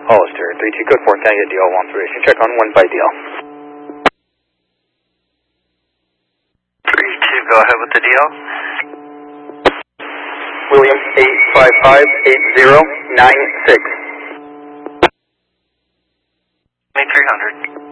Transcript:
Hollister, 32 code 4 Tango DL 1 observation. Check on 1 by DL. 32, go ahead with the DL. William 8558096. 2300.